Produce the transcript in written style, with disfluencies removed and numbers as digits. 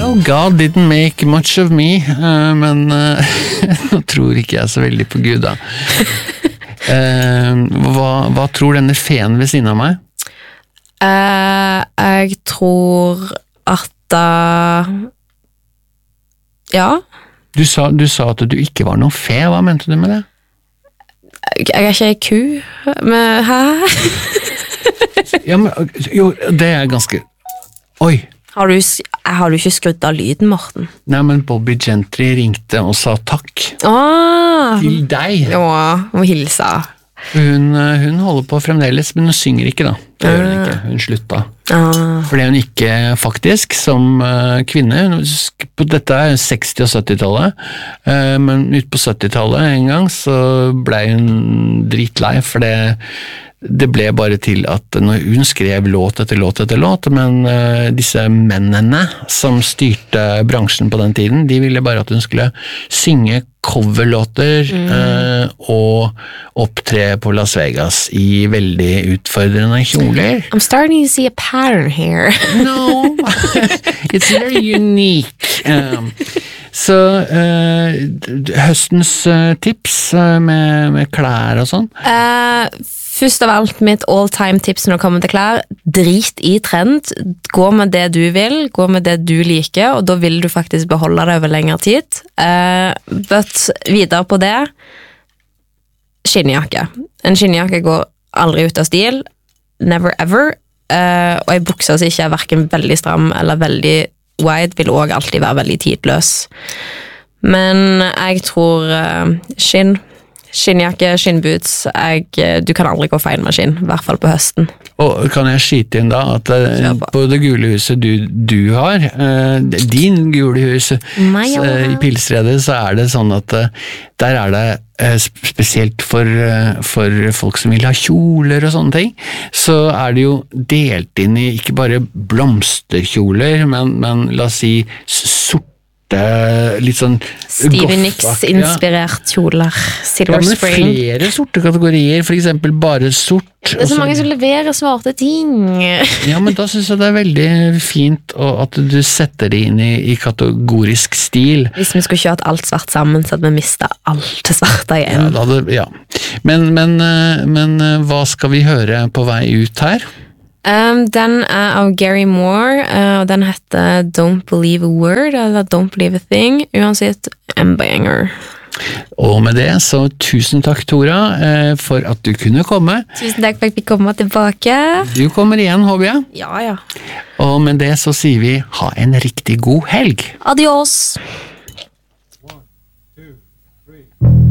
Well, God didn't make much of me, men nå tror ikke jeg så veldig på Gud da. Hva tror denne feen ved siden av meg? Jeg tror at ja. Du sa at du ikke var noen fe, hva mente du med det? Jeg ikke en ku, men hæ? Ja, men, jo, det ganske... Oi! Har du ikke skrudd av lyden, Morten? Nei, men Bobby Gentry ringte og sa takk. Til deg. Ja, må hilse. Hun holder på fremdeles, men hun synger ikke da. Det gjør hun ikke, hun slutta. For det hun ikke faktisk, som kvinne, dette 60- og 70-tallet, men ut på 70-tallet en gang, så ble hun dritlei, for det ble bare til at når hun skrev låt etter låt etter låt, men disse mennene som styrte bransjen på den tiden, de ville bare at hun skulle synge coverlåter og opptre på Las Vegas i veldig utfordrende kjoler. I'm starting to see a pattern here. No, it's very unique. Så høstens tips med klær og sånn? Først av alt, mitt all-time tips når det kommer til klær, drit i trend, gå med det du vil, gå med det du liker, og da vil du faktisk beholde det over lengre tid. But videre på det, skinnjakke. En skinnjakke går aldri ut av stil, never ever, og en bukse som ikke hverken veldig stram eller veldig wide, vil også alltid være veldig tidløs. Men jeg tror skinnjakke, skinnboots, du kan aldri gå feil med skinn, i hvert fall på høsten. Og kan jeg skyte inn da, at på det gule huset du har, din gule hus, i Pilsredet, så det sånn at der det spesielt for folk som vil ha kjoler og sånne ting, så det jo delt inn i ikke bare blomsterkjoler, men la oss si sort litt sånn Stevie Nicks-inspirert kjoler, Silver Spring. Ja, men flere sorte kategorier, for eksempel bare sort. Det så mange som leverer svarte ting. Ja, men da synes jeg det veldig fint at du setter det inn i kategorisk stil. Hvis vi skulle kjørt alt svart sammen, så hadde vi mistet alt det svarte igjen. Ja. Men hva skal vi høre på vei ut her? Den av Gary Moore, og den heter Don't Believe a Word, eller Don't Believe a Thing, uansett en banger. Og med det, så tusen takk, Tora, for at du kunne komme. Tusen takk for at vi kommer tilbake. Du kommer igjen, håper jeg. Ja. Og med det så sier vi, ha en riktig god helg. Adios. 1, 2, 3